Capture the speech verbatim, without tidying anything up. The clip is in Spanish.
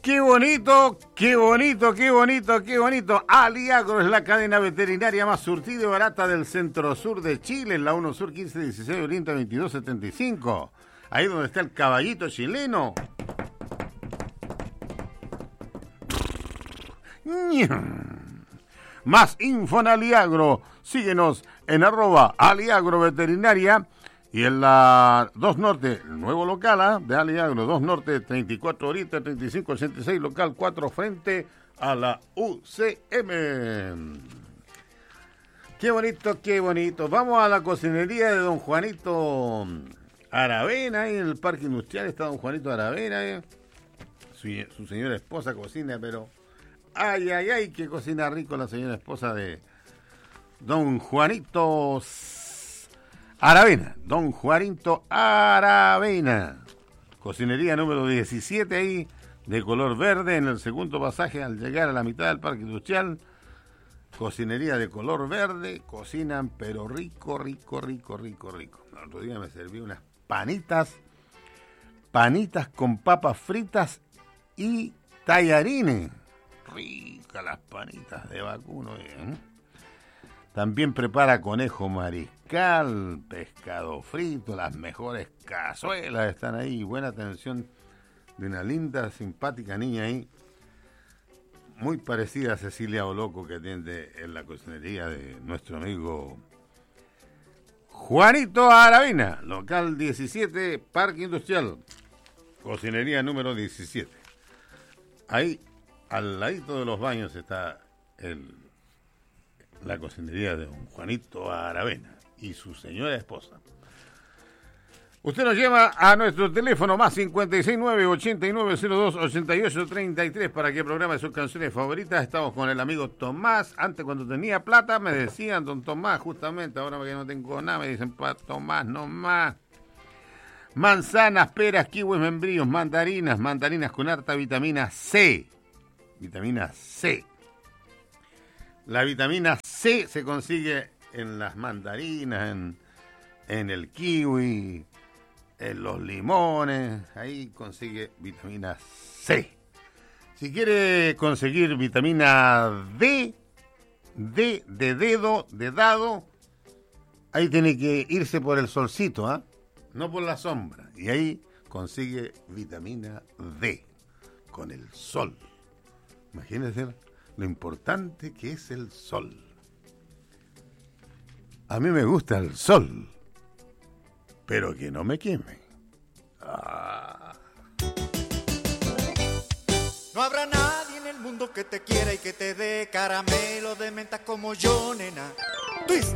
Qué bonito, qué bonito, qué bonito, qué bonito. Aliagro es la cadena veterinaria más surtida y barata del centro sur de Chile, en la uno Sur quince dieciséis Oriente veintidós setenta y cinco. Ahí donde está el caballito chileno. Más info en Aliagro. Síguenos en arroba Aliagro Veterinaria. Y en la dos Norte, el nuevo local ¿eh? de Aliagro, dos Norte, treinta y cuatro Oriente, treinta y cinco ochenta y seis, local cuatro, frente a la U C M. Qué bonito, qué bonito. Vamos a la cocinería de don Juanito Aravena, ahí en el Parque Industrial está don Juanito Aravena. ¿eh? Su, su señora esposa cocina, pero ay, ay, ay, que cocina rico la señora esposa de don Juanito Aravena, don Juanito Aravena. Cocinería número diecisiete ahí, de color verde, en el segundo pasaje al llegar a la mitad del Parque Industrial. Cocinería de color verde, cocinan pero rico, rico, rico, rico, rico. El otro día me serví unas panitas, panitas con papas fritas y tallarines. Ricas las panitas de vacuno, ¿eh? También prepara conejo mariscal, pescado frito, las mejores cazuelas están ahí. Buena atención de una linda, simpática niña ahí, muy parecida a Cecilia Oloco, que atiende en la cocinería de nuestro amigo Juanito Aravena, local diecisiete, Parque Industrial, cocinería número diecisiete. Ahí, al ladito de los baños, está el... la cocinería de don Juanito Aravena y su señora esposa. Usted nos llama a nuestro teléfono más cincuenta y seis nueve ochenta y nueve cero dos ochenta y ocho treinta y tres para que programe sus canciones favoritas. Estamos con el amigo Tomás. Antes, cuando tenía plata, me decían don Tomás, justamente. Ahora que no tengo nada, me dicen pa Tomás nomás. Manzanas, peras, kiwis, membrillos, mandarinas, mandarinas con harta vitamina C. Vitamina C. La vitamina C se consigue en las mandarinas, en, en el kiwi, en los limones. Ahí consigue vitamina C. Si quiere conseguir vitamina D, D de dedo, de dado, ahí tiene que irse por el solcito, ¿eh? No por la sombra. Y ahí consigue vitamina D con el sol. Imagínense lo importante que es el sol. A mí me gusta el sol, pero que no me queme. Ah. No habrá nadie en el mundo que te quiera y que te dé caramelo de menta como yo, nena. Twist.